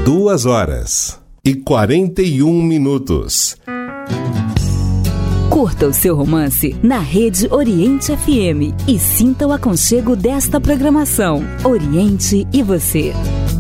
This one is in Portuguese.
2h41. Curta o seu romance na Rede Oriente FM e sinta o aconchego desta programação. Oriente e você.